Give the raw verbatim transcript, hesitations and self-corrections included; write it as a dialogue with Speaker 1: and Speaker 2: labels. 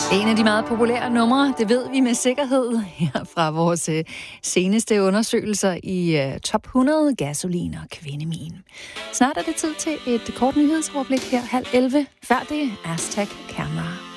Speaker 1: En af de meget populære numre, det ved vi med sikkerhed her fra vores øh, seneste undersøgelser i uh, top hundrede gasolin og kvindemin. Snart er det tid til et kort nyhedsoverblik her halv elleve. Før det, hashtag Kamera.